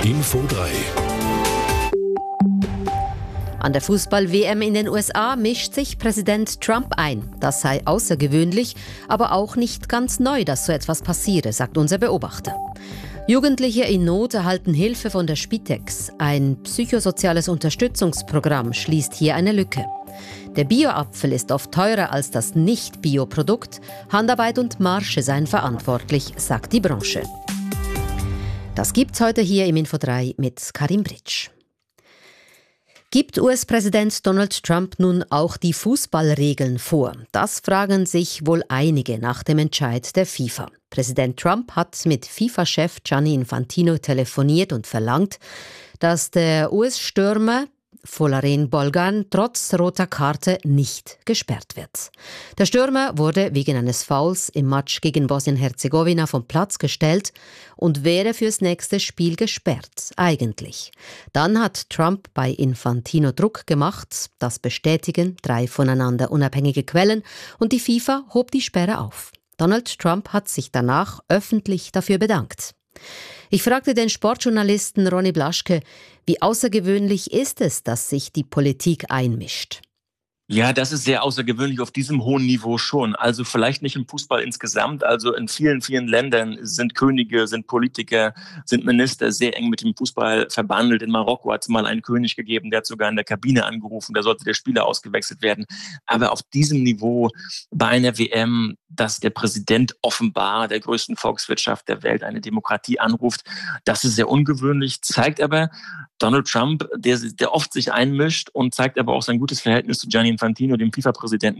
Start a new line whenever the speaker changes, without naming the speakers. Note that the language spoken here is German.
Info 3.
An der Fußball-WM in den USA mischt sich Präsident Trump ein. Das sei außergewöhnlich, aber auch nicht ganz neu, dass so etwas passiere, sagt unser Beobachter. Jugendliche in Not erhalten Hilfe von der Spitex. Ein psychosoziales Unterstützungsprogramm schließt hier eine Lücke. Der Bio-Apfel ist oft teurer als das Nicht-Bio-Produkt. Handarbeit und Marge seien verantwortlich, sagt die Branche. Das gibt's heute hier im Info 3 mit Karim Britsch. Gibt US-Präsident Donald Trump nun auch die Fußballregeln vor? Das fragen sich wohl einige nach dem Entscheid der FIFA. Präsident Trump hat mit FIFA-Chef Gianni Infantino telefoniert und verlangt, dass der US-Stürmer Folarin Balogun trotz roter Karte nicht gesperrt wird. Der Stürmer wurde wegen eines Fouls im Match gegen Bosnien-Herzegowina vom Platz gestellt und wäre fürs nächste Spiel gesperrt, eigentlich. Dann hat Trump bei Infantino Druck gemacht, das bestätigen 3 voneinander unabhängige Quellen, und die FIFA hob die Sperre auf. Donald Trump hat sich danach öffentlich dafür bedankt. Ich fragte den Sportjournalisten Ronny Blaschke, wie außergewöhnlich ist es, dass sich die Politik einmischt?
Ja, das ist sehr außergewöhnlich auf diesem hohen Niveau schon. Also vielleicht nicht im Fußball insgesamt. Also in vielen, vielen Ländern sind Könige, sind Politiker, sind Minister sehr eng mit dem Fußball verbandelt. In Marokko hat es mal einen König gegeben, der hat sogar in der Kabine angerufen, da sollte der Spieler ausgewechselt werden. Aber auf diesem Niveau bei einer WM, dass der Präsident offenbar der größten Volkswirtschaft der Welt eine Demokratie anruft, das ist sehr ungewöhnlich, zeigt aber Donald Trump, der oft sich einmischt und zeigt aber auch sein gutes Verhältnis zu Gianni Infantino, dem FIFA-Präsidenten